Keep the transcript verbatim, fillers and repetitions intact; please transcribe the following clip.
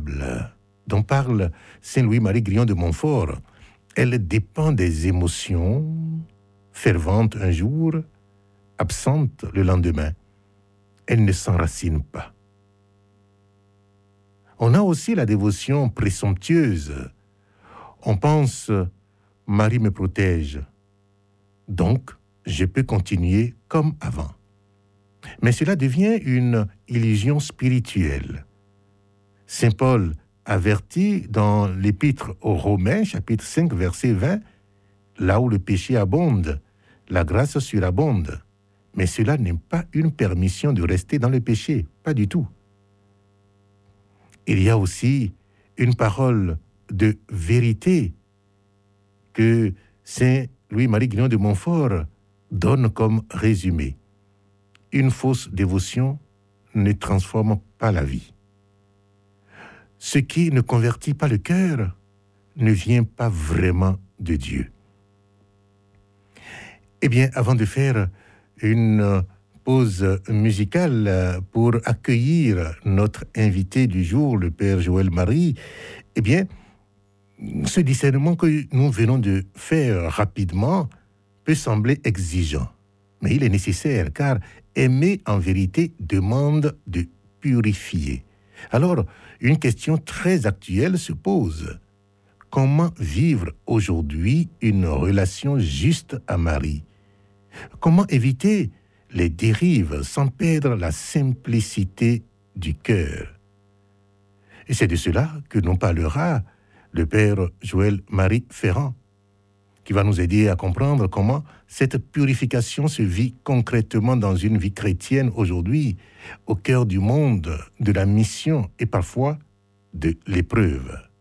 véritable dont parle Saint Louis-Marie Grillon de Montfort, elle dépend des émotions, fervente un jour, absente le lendemain. Elle ne s'enracine pas. On a aussi la dévotion présomptueuse. On pense « Marie me protège », donc je peux continuer comme avant. Mais cela devient une illusion spirituelle. Saint Paul avertit dans l'Épître aux Romains, chapitre cinq, verset vingt, là où le péché abonde, la grâce surabonde. Mais cela n'est pas une permission de rester dans le péché, pas du tout. Il y a aussi une parole de vérité que Saint Louis-Marie Grillon de Montfort donne comme résumé. Une fausse dévotion ne transforme pas la vie. Ce qui ne convertit pas le cœur ne vient pas vraiment de Dieu. Eh bien, avant de faire une pause musicale pour accueillir notre invité du jour, le Père Joël Marie, eh bien, ce discernement que nous venons de faire rapidement peut sembler exigeant, mais il est nécessaire, car aimer en vérité demande de purifier. Alors, une question très actuelle se pose. Comment vivre aujourd'hui une relation juste à Marie? Comment éviter les dérives sans perdre la simplicité du cœur? Et c'est de cela que nous parlera le Père Joël Marie Ferrand, qui va nous aider à comprendre comment cette purification se vit concrètement dans une vie chrétienne aujourd'hui, au cœur du monde, de la mission et parfois de l'épreuve.